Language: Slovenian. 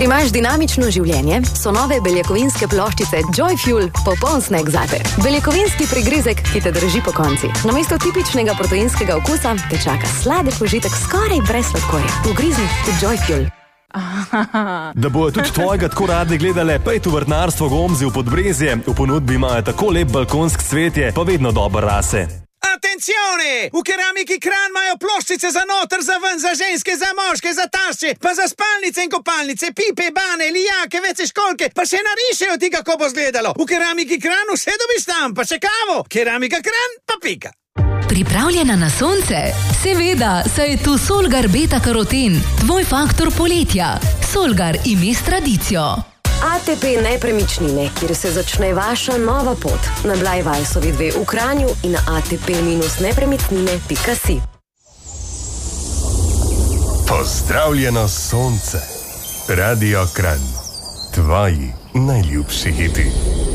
Ker imaš dinamično življenje, so nove beljakovinske ploščice Joyfuel popoln snack zate. Beljakovinski prigrizek, ki te drži po konci. Namesto tipičnega proteinskega okusa te čaka sladek užitek skoraj brez sladkorja. Ugrizni v Joyfuel. Da bojo tudi tvojega tako radi gledale, pejt v vrtnarstvo Gomzi v Podbrezje. V ponudbi imajo tako lep balkonsk cvetje, pa vedno dober rase. Attenzione! V Keramiki Kranj imajo ploščice za noter, za ven, za ženske, za moške, za tašče, pa za spalnice in kopalnice, pipe, bane, lijake, vece školke, pa še narišejo ti, kako bo zgledalo. V Keramiki Kranj vse dobiš tam, pa še kavo. Keramika Kranj, pa pika. Pripravljena na sonce? Seveda, saj je tu Solgar Beta Karoten, tvoj faktor poletja. Solgar ime s tradicijo. ATP Nepremičnine, kjer se začne vaša nova pot. Na Blajvajsovi 2 v Kranju in na atp-nepremičnine.si. Pozdravljeno sonce. Radio Kranj. Tvoji najljubši hiti.